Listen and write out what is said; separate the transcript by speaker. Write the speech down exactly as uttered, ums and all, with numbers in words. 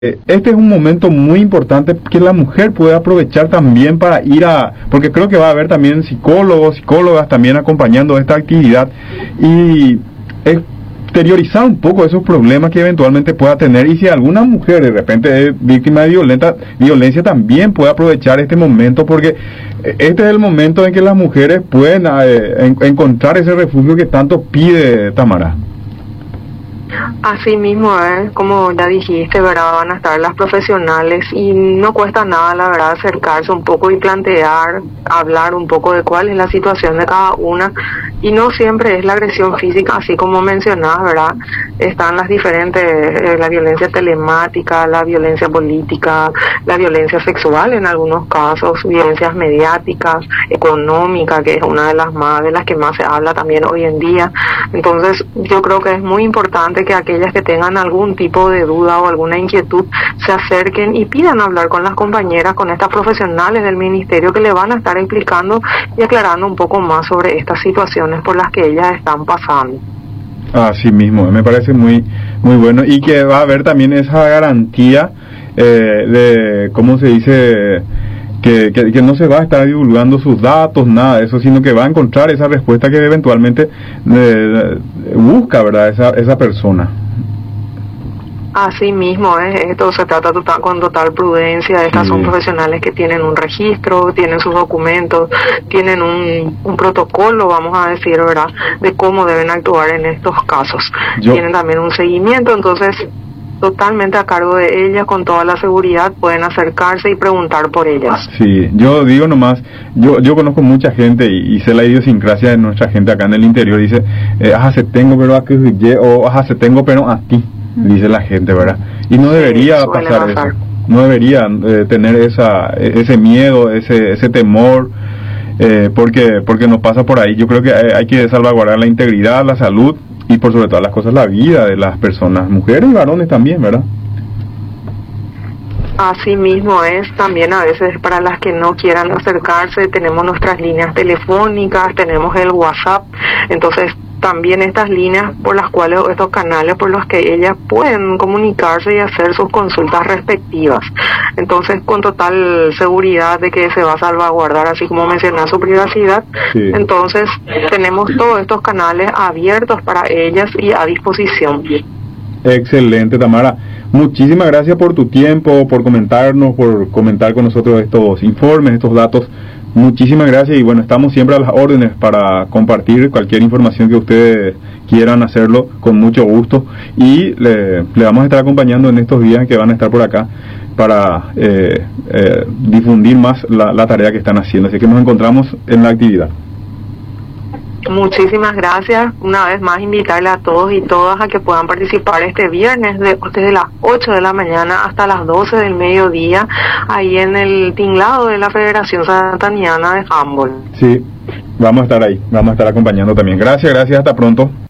Speaker 1: Eh, Este es un momento muy importante que la mujer puede aprovechar también para ir a, porque creo que va a haber también psicólogos, psicólogas también acompañando esta actividad y exteriorizar un poco esos problemas que eventualmente pueda tener, y si alguna mujer de repente es víctima de violenta, violencia también puede aprovechar este momento, porque este es el momento en que las mujeres pueden eh, en, encontrar ese refugio que tanto pide Tamara.
Speaker 2: Así mismo es, como ya dijiste, ¿verdad? Van a estar las profesionales y no cuesta nada, la verdad, acercarse un poco y plantear, hablar un poco de cuál es la situación de cada una, y no siempre es la agresión física, así como mencionabas, ¿verdad? Están las diferentes, eh, la violencia telemática, la violencia política, la violencia sexual en algunos casos, violencias mediáticas, económica, que es una de las más, de las que más se habla también hoy en día. Entonces, yo creo que es muy importante que aquellas que tengan algún tipo de duda o alguna inquietud se acerquen y pidan hablar con las compañeras, con estas profesionales del ministerio, que le van a estar explicando y aclarando un poco más sobre estas situaciones por las que ellas están pasando.
Speaker 1: Así mismo, me parece muy muy bueno, y que va a haber también esa garantía eh, de, ¿cómo se dice? Que, que, que no se va a estar divulgando sus datos, nada de eso, sino que va a encontrar esa respuesta que eventualmente eh, busca, ¿verdad? Esa, esa persona.
Speaker 2: Así mismo, ¿eh? Esto se trata total, con total prudencia. Estas sí. Son profesionales que tienen un registro, tienen sus documentos, tienen un, un protocolo, vamos a decir, ¿verdad?, de cómo deben actuar en estos casos. Yo... Tienen también un seguimiento, entonces totalmente a cargo de ellas, con toda la seguridad, pueden acercarse y preguntar por ellas.
Speaker 1: Sí, yo digo nomás, yo yo conozco mucha gente y, y sé la idiosincrasia de nuestra gente acá en el interior, dice, eh, ajá, se tengo pero a que o ajá, se tengo pero a ti, dice la gente, ¿verdad? Y no debería sí, pasar, pasar eso, no debería eh, tener esa ese miedo, ese ese temor, eh, porque porque nos pasa por ahí. Yo creo que hay, hay que salvaguardar la integridad, la salud, y por sobre todas las cosas la vida de las personas, mujeres y varones también, ¿verdad?
Speaker 2: Así mismo es, también a veces para las que no quieran acercarse, tenemos nuestras líneas telefónicas, tenemos el WhatsApp, entonces también estas líneas por las cuales, estos canales por los que ellas pueden comunicarse y hacer sus consultas respectivas. Entonces, con total seguridad de que se va a salvaguardar, así como mencioné, su privacidad. Sí. Entonces, tenemos todos estos canales abiertos para ellas y a disposición.
Speaker 1: Excelente, Tamara. Muchísimas gracias por tu tiempo, por comentarnos, por comentar con nosotros estos informes, estos datos. Muchísimas gracias, y bueno, estamos siempre a las órdenes para compartir cualquier información que ustedes quieran hacerlo con mucho gusto, y le, le vamos a estar acompañando en estos días que van a estar por acá para eh, eh, difundir más la, la tarea que están haciendo. Así que nos encontramos en la actividad.
Speaker 2: Muchísimas gracias. Una vez más, invitarle a todos y todas a que puedan participar este viernes de, desde las ocho de la mañana hasta las doce del mediodía, ahí en el tinglado de la Federación Santaniana de Handball.
Speaker 1: Sí, vamos a estar ahí, vamos a estar acompañando también. Gracias, gracias, hasta pronto.